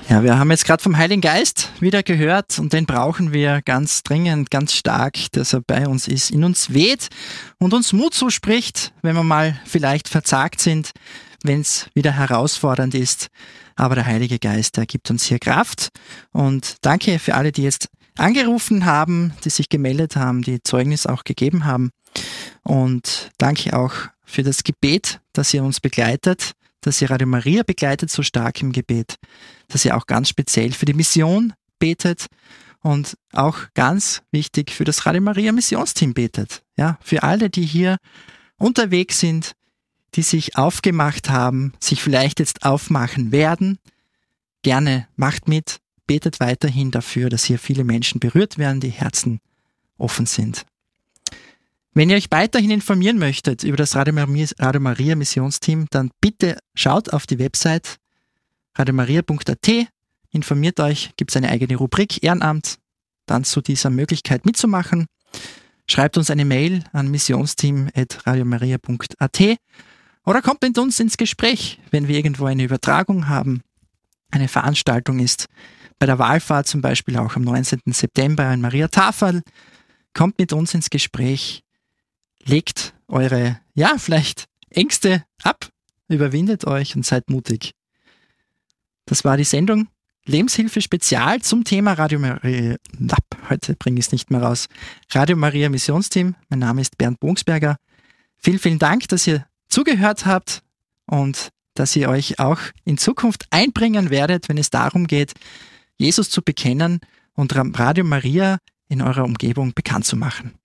Ja, wir haben jetzt gerade vom Heiligen Geist wieder gehört und den brauchen wir ganz dringend, ganz stark, dass er bei uns ist, in uns weht und uns Mut zuspricht, wenn wir mal vielleicht verzagt sind, wenn es wieder herausfordernd ist. Aber der Heilige Geist, der gibt uns hier Kraft. Und danke für alle, die jetzt angerufen haben, die sich gemeldet haben, die Zeugnis auch gegeben haben. Und danke auch für das Gebet, das ihr uns begleitet, dass ihr Radio Maria begleitet so stark im Gebet, dass ihr auch ganz speziell für die Mission betet und auch ganz wichtig für das Radio Maria Missionsteam betet. Ja, für alle, die hier unterwegs sind, die sich aufgemacht haben, sich vielleicht jetzt aufmachen werden. Gerne macht mit, betet weiterhin dafür, dass hier viele Menschen berührt werden, die Herzen offen sind. Wenn ihr euch weiterhin informieren möchtet über das Radio Maria Missionsteam, dann bitte schaut auf die Website radiomaria.at, informiert euch, gibt es eine eigene Rubrik Ehrenamt, dann zu dieser Möglichkeit mitzumachen. Schreibt uns eine Mail an missionsteam@radiomaria.at oder kommt mit uns ins Gespräch, wenn wir irgendwo eine Übertragung haben, eine Veranstaltung ist. Bei der Wallfahrt zum Beispiel auch am 19. September in Maria Tafel. Kommt mit uns ins Gespräch. Legt eure, vielleicht Ängste ab, überwindet euch und seid mutig. Das war die Sendung Lebenshilfe Spezial zum Thema Radio Maria. Heute bringe ich es nicht mehr raus. Radio Maria Missionsteam. Mein Name ist Bernd Bogensberger. Vielen, vielen Dank, dass ihr zugehört habt und dass ihr euch auch in Zukunft einbringen werdet, wenn es darum geht, Jesus zu bekennen und Radio Maria in eurer Umgebung bekannt zu machen.